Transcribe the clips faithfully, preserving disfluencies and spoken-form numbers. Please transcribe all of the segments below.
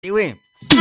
Sí, güey.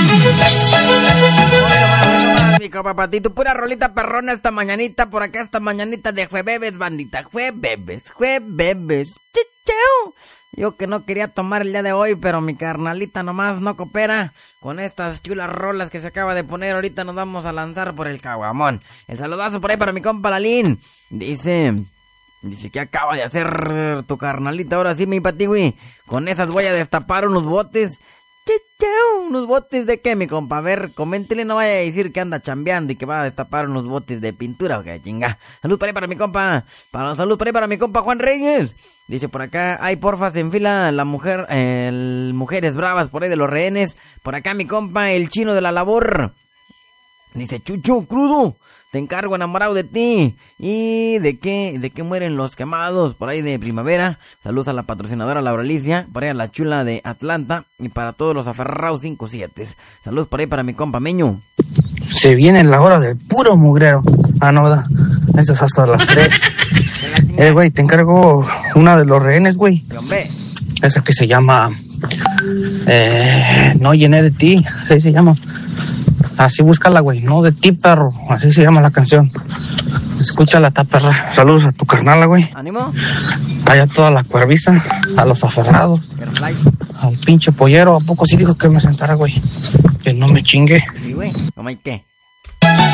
Mi compa Patito, pura rolita perrona esta mañanita, por acá esta mañanita de jueves, bandita, jueves, jueves, chicheo. Yo que no quería tomar el día de hoy, pero mi carnalita nomás no coopera con estas chulas rolas que se acaba de poner. Ahorita nos vamos a lanzar por el caguamón. El saludazo por ahí para mi compa Lalín. Dice, dice que acaba de hacer tu carnalita ahora sí, mi Patiwi. Con esas voy a destapar unos botes. Chicheo, unos botes de qué, mi compa. A ver, coméntele, no vaya a decir que anda chambeando y que va a destapar unos botes de pintura o que chinga. Salud por ahí para mi compa. Para, salud por ahí para mi compa Juan Reyes. Dice por acá, ay porfa, se enfila la mujer, eh, mujeres bravas por ahí de los rehenes. Por acá mi compa, el chino de la labor. Dice, Chucho, crudo, te encargo enamorado de ti. ¿Y de qué? ¿De qué mueren los quemados? Por ahí de primavera. Saludos a la patrocinadora Laura Alicia, por ahí a la chula de Atlanta y para todos los aferrados cinco siete. Saludos por ahí para mi compa Meño. Se viene la hora del puro mugrero. Ah, no, ¿verdad? Eso es hasta las tres. Eh, güey, te encargo una de los rehenes, güey. Esa que se llama... Eh, no llené de ti, así se llama. Así búscala, güey, no de ti, perro. Así se llama la canción. Escúchala, está perra. Saludos a tu carnala, güey. ¿Ánimo? Allá toda la cuerviza, a los aferrados, al pinche pollero. ¿A poco sí dijo que me sentara, güey? Que no me chingue. Sí, güey, ¿cómo hay qué?